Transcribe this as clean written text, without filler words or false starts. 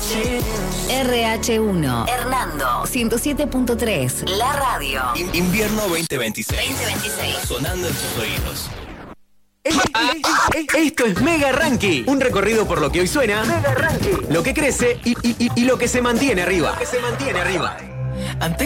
RH1 Hernando 107.3 La radio. Invierno 2026. Sonando en tus oídos. Esto es Mega Ranking, un recorrido por lo que hoy suena, Mega Ranking, lo que crece y lo que se mantiene arriba. Antes